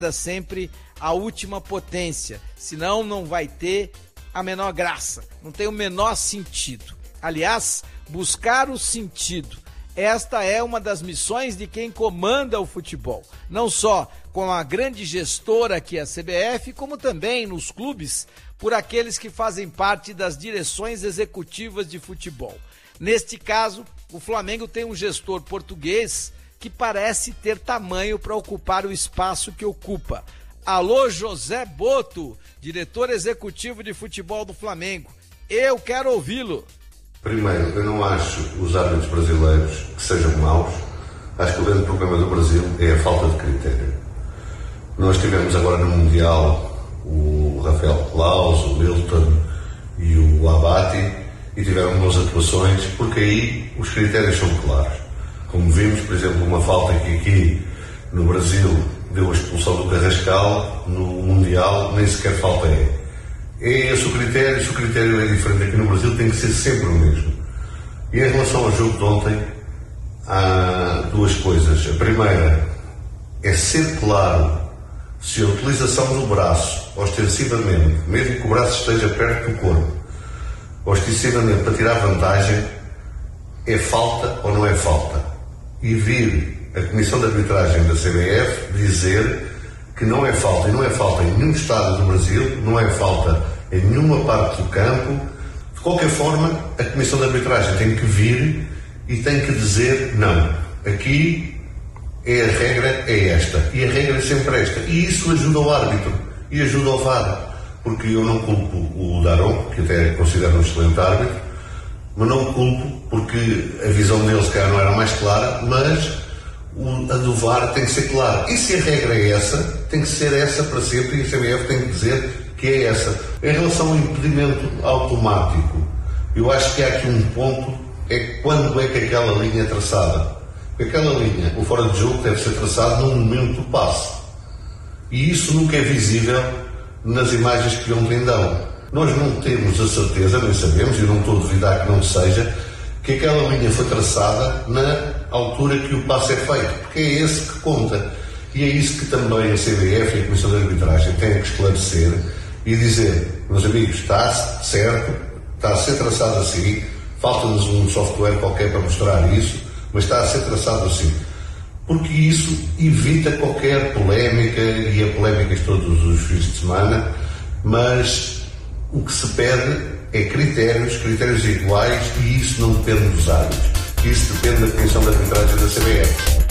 sempre a última potência, senão não vai ter a menor graça, não tem o menor sentido. Aliás, buscar o sentido, esta é uma das missões de quem comanda o futebol, não só com a grande gestora que é a CBF, como também nos clubes, por aqueles que fazem parte das direções executivas de futebol. Neste caso, o Flamengo tem um gestor português que parece ter tamanho para ocupar o espaço que ocupa. Alô, José Boto, diretor executivo de futebol do Flamengo. Eu quero ouvi-lo. Primeiro, eu não acho os árbitros brasileiros que sejam maus. Acho que o grande problema do Brasil é a falta de critério. Nós tivemos agora no Mundial o Rafael Claus, o Milton e o Abate, e tiveram boas atuações, porque aí os critérios são claros. Como vimos, por exemplo, uma falta que aqui no Brasil deu a expulsão do Carrascal, no Mundial nem sequer falta é. É esse o critério, se o critério é diferente aqui no Brasil, tem que ser sempre o mesmo. E em relação ao jogo de ontem, há duas coisas. A primeira é ser claro se a utilização do braço, ostensivamente, mesmo que o braço esteja perto do corpo, ostensivamente para tirar vantagem, é falta ou não é falta. E vir a Comissão de Arbitragem da CBF dizer que não é falta, e não é falta em nenhum estado do Brasil, não é falta em nenhuma parte do campo. De qualquer forma, a Comissão de Arbitragem tem que vir e tem que dizer não, aqui a regra é esta, e a regra é sempre esta, e isso ajuda o árbitro e ajuda o VAR, porque eu não culpo o Daron, que até considero um excelente árbitro, mas não culpo porque a visão dele se calhar não era mais clara, mas a do VAR tem que ser clara. E se a regra é essa, tem que ser essa para sempre, e a CBF tem que dizer que é essa. Em relação ao impedimento automático, eu acho que há aqui um ponto, é quando é que aquela linha é traçada. Porque aquela linha, o fora de jogo, deve ser traçado no momento do passe. E isso nunca é visível nas imagens que ontem dão. Nós não temos a certeza, nem sabemos, e não estou a duvidar que não seja, que aquela linha foi traçada na altura que o passe é feito, porque é esse que conta. E é isso que também a CBF e a Comissão de Arbitragem têm que esclarecer e dizer, meus amigos, está certo, está a ser traçado assim, falta-nos um software qualquer para mostrar isso, mas está a ser traçado assim. Porque isso evita qualquer polémica, e há polémicas todos os fins de semana, mas o que se pede é critérios iguais, e isso não depende dos árbitros. Isso depende da Comissão de Arbitragem da CBF.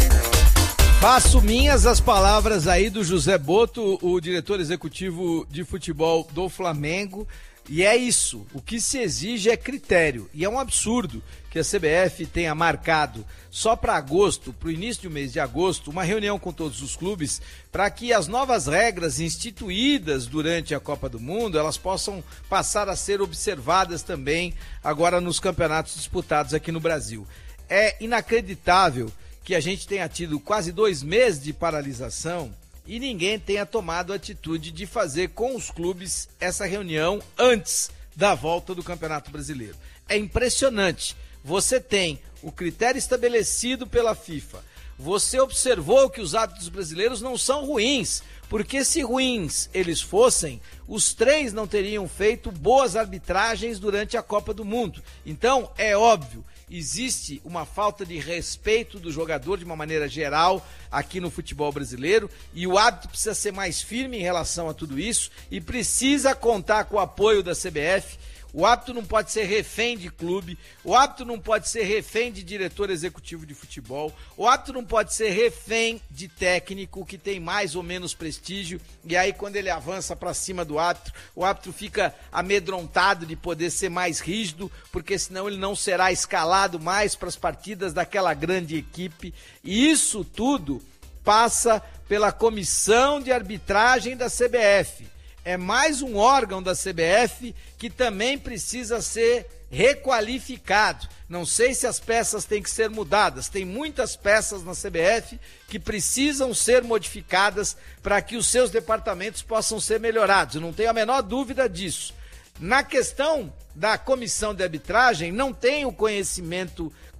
Faço minhas as palavras aí do José Boto, o diretor executivo de futebol do Flamengo, e é isso, o que se exige é critério, e é um absurdo que a CBF tenha marcado só para agosto, para o início do mês de agosto, uma reunião com todos os clubes para que as novas regras instituídas durante a Copa do Mundo, elas possam passar a ser observadas também agora nos campeonatos disputados aqui no Brasil. É inacreditável que a gente tenha tido quase 2 meses de paralisação e ninguém tenha tomado a atitude de fazer com os clubes essa reunião antes da volta do Campeonato Brasileiro. É impressionante. Você tem o critério estabelecido pela FIFA. Você observou que os árbitros brasileiros não são ruins, porque se ruins eles fossem, os 3 não teriam feito boas arbitragens durante a Copa do Mundo. Então, é óbvio, existe uma falta de respeito do jogador de uma maneira geral aqui no futebol brasileiro, e o árbitro precisa ser mais firme em relação a tudo isso e precisa contar com o apoio da CBF. O árbitro não pode ser refém de clube, o árbitro não pode ser refém de diretor executivo de futebol, o árbitro não pode ser refém de técnico que tem mais ou menos prestígio, e aí quando ele avança para cima do árbitro, o árbitro fica amedrontado de poder ser mais rígido, porque senão ele não será escalado mais para as partidas daquela grande equipe, e isso tudo passa pela comissão de arbitragem da CBF. É mais um órgão da CBF que também precisa ser requalificado. Não sei se as peças têm que ser mudadas. Tem muitas peças na CBF que precisam ser modificadas para que os seus departamentos possam ser melhorados. Eu não tenho a menor dúvida disso. Na questão da comissão de arbitragem, não tenho conhecimento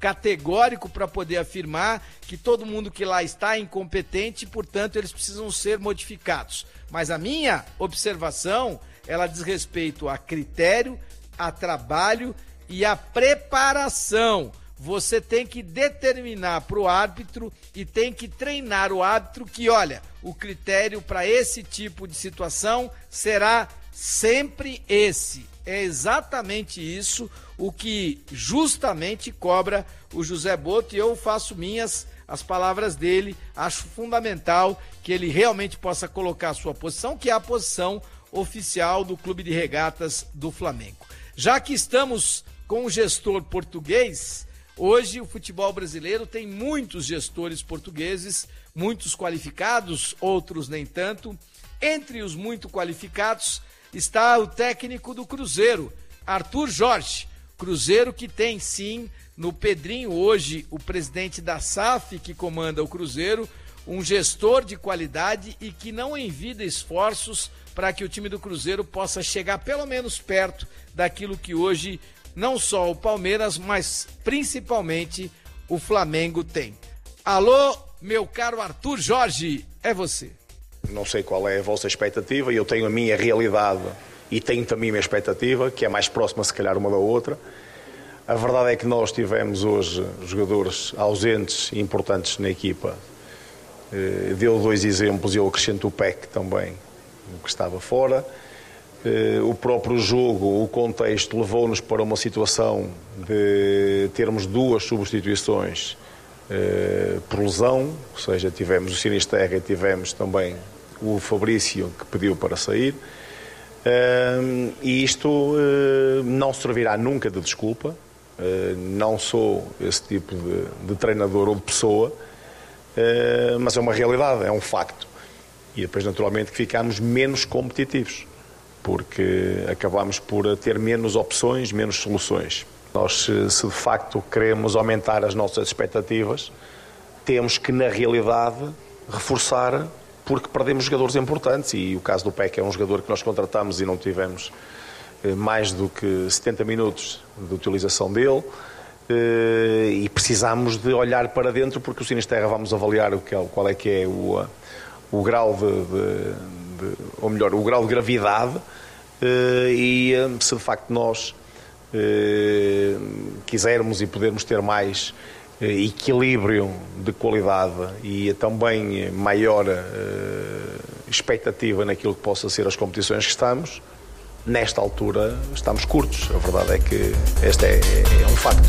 categórico para poder afirmar que todo mundo que lá está é incompetente e, portanto, eles precisam ser modificados. Mas a minha observação, ela diz respeito a critério, a trabalho e a preparação. Você tem que determinar para o árbitro e tem que treinar o árbitro que, olha, o critério para esse tipo de situação será sempre esse. É exatamente isso o que justamente cobra o José Botto, e eu faço minhas as palavras dele. Acho fundamental que ele realmente possa colocar a sua posição, que é a posição oficial do Clube de Regatas do Flamengo. Já que estamos com o gestor português, hoje o futebol brasileiro tem muitos gestores portugueses, muitos qualificados, outros nem tanto. Entre os muito qualificados está o técnico do Cruzeiro, Arthur Jorge. Cruzeiro que tem sim no Pedrinho, hoje o presidente da SAF que comanda o Cruzeiro, um gestor de qualidade e que não envida esforços para que o time do Cruzeiro possa chegar pelo menos perto daquilo que hoje não só o Palmeiras, mas principalmente o Flamengo tem. Alô, meu caro Arthur Jorge, é você. Não sei qual é a vossa expectativa, eu tenho a minha realidade e tenho também a minha expectativa, que é mais próxima se calhar uma da outra. A verdade é que nós tivemos hoje jogadores ausentes e importantes na equipa. Deu 2 exemplos e eu acrescento o PEC também, que estava fora. O próprio jogo, o contexto levou-nos para uma situação de termos 2 substituições por lesão, ou seja, tivemos o Sinisterra e tivemos também o Fabrício que pediu para sair. E isto não servirá nunca de desculpa. Não sou esse tipo de treinador ou de pessoa, mas é uma realidade, é um facto. E depois naturalmente que ficamos menos competitivos, porque acabamos por ter menos opções, menos soluções. Nós, se de facto queremos aumentar as nossas expectativas, temos que na realidade reforçar, porque perdemos jogadores importantes, e o caso do PEC é um jogador que nós contratamos e não tivemos mais do que 70 minutos de utilização dele, e precisamos de olhar para dentro, porque o Sinisterra vamos avaliar qual é que é o grau ou melhor, o grau de gravidade, e se de facto nós quisermos e pudermos ter mais equilíbrio de qualidade e também maior expectativa naquilo que possa ser as competições que estamos, nesta altura estamos curtos. A verdade é que este é um facto.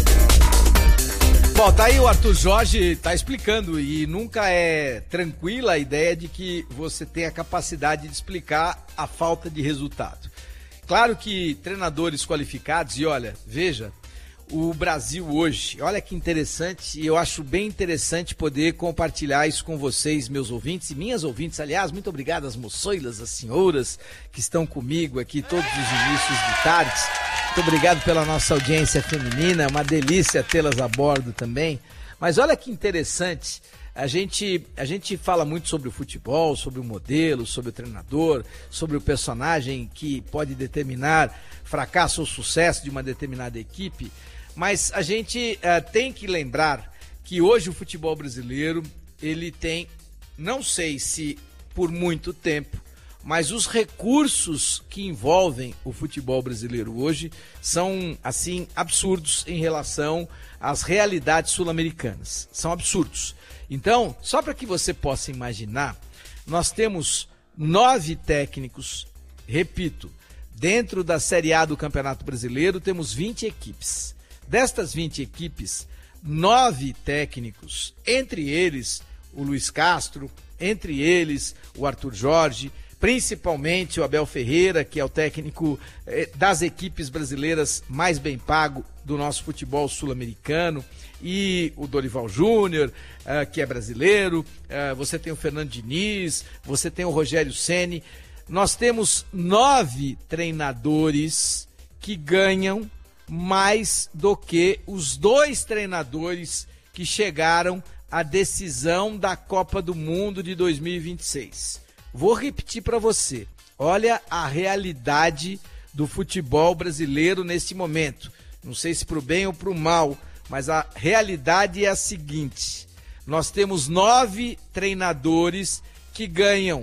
Bom, tá aí o Arthur Jorge, tá explicando, e nunca é tranquila a ideia de que você tem a capacidade de explicar a falta de resultado. Claro que treinadores qualificados, e olha, veja, o Brasil hoje, olha que interessante, e eu acho bem interessante poder compartilhar isso com vocês, meus ouvintes e minhas ouvintes. Aliás, muito obrigado às moçoilas, às senhoras que estão comigo aqui todos os inícios de tarde. Muito obrigado pela nossa audiência feminina, é uma delícia tê-las a bordo também. Mas olha que interessante, a gente fala muito sobre o futebol, sobre o modelo, sobre o treinador, sobre o personagem que pode determinar fracasso ou sucesso de uma determinada equipe, mas a gente tem que lembrar que hoje o futebol brasileiro, ele tem, não sei se por muito tempo, mas os recursos que envolvem o futebol brasileiro hoje são, assim, absurdos em relação às realidades sul-americanas. São absurdos. Então, só para que você possa imaginar, nós temos 9 técnicos, repito, dentro da Série A do Campeonato Brasileiro temos 20 equipes. Destas 20 equipes, 9 técnicos, entre eles o Luiz Castro, entre eles o Arthur Jorge, principalmente o Abel Ferreira, que é o técnico das equipes brasileiras mais bem pago do nosso futebol sul-americano, e o Dorival Júnior, que é brasileiro, você tem o Fernando Diniz, você tem o Rogério Ceni. Nós temos 9 treinadores que ganham mais do que os 2 treinadores que chegaram à decisão da Copa do Mundo de 2026. Vou repetir para você, olha a realidade do futebol brasileiro nesse momento. Não sei se para o bem ou para o mal, mas a realidade é a seguinte: nós temos 9 treinadores que ganham